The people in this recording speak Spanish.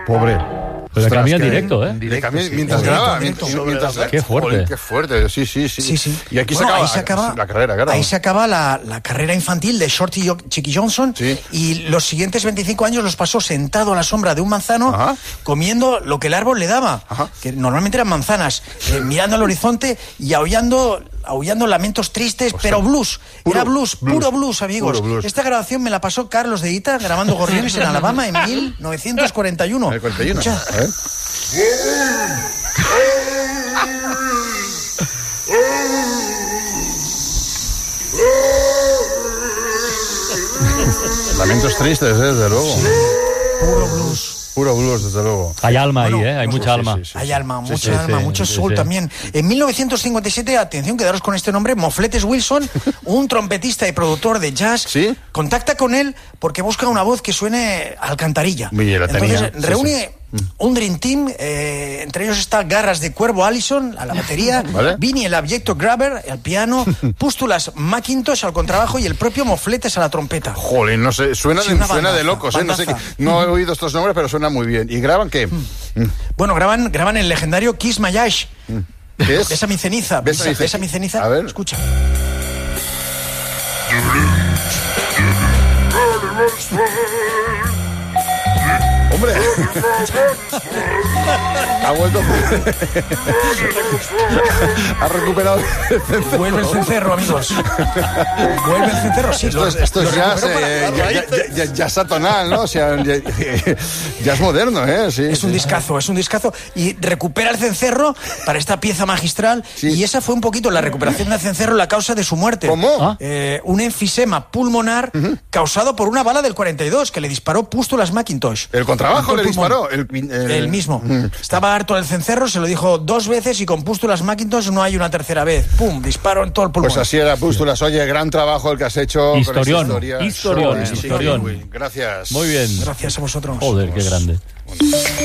Pobre. Pero cambia en directo, ¿eh? Mientras graba. Qué fuerte. Joder, qué fuerte, sí. Y aquí se acaba la carrera, claro. Ahí se acaba la carrera infantil de Shorty Chicky Johnson. Sí. Y los siguientes 25 años los pasó sentado a la sombra de un manzano, Ajá. comiendo lo que el árbol le daba, Ajá. que normalmente eran manzanas, mirando al horizonte y aullando lamentos tristes, pero blues. Era puro blues, amigos. Puro blues. Esta grabación me la pasó Carlos de Ita grabando Gorriones en Alabama en 1941. El 41. Escucha. A ver. Lamentos tristes, desde luego. Puro blues, desde luego. Hay alma ahí, ¿eh? Hay mucha alma. Hay alma, mucho soul también. En 1957, atención, quedaros con este nombre, Mofletes Wilson, un trompetista y productor de jazz, ¿sí? Contacta con él porque busca una voz que suene a alcantarilla. Entonces reúne un Dream Team, entre ellos está Garras de Cuervo Allison a la batería, ¿vale? Vinnie el Abyecto Grabber al piano, Pústulas McIntosh al contrabajo y el propio Mofletes a la trompeta. Joder, no sé, suena de locos, no sé, no he oído estos nombres, pero suena muy bien. ¿Y graban qué? Bueno, graban el legendario Kiss My Ash. ¿Qué es? Besa mi ceniza. Besa mi ceniza. A ver. Escucha. ¡Hombre! Ha vuelto. Ha recuperado el cencerro. Vuelve el cencerro, amigos. Vuelve el cencerro, sí. Esto es jazz atonal, ¿no? O sea, jazz moderno, ¿eh? Sí, es un discazo. Y recupera el cencerro para esta pieza magistral. Sí. Y esa fue un poquito la recuperación del cencerro, la causa de su muerte. ¿Cómo? Un enfisema pulmonar causado por una bala del 42 que le disparó Pústulas McIntosh. ¿El contrabajo le disparó? El mismo. Estaba harto del cencerro, se lo dijo 2 veces y con Pústulas McIntosh no hay una tercera vez. ¡Pum! Disparo en todo el pulmón. Pues así era, Pústulas. Oye, gran trabajo el que has hecho. Historión. Gracias. Muy bien. Gracias a vosotros. Joder, qué grande.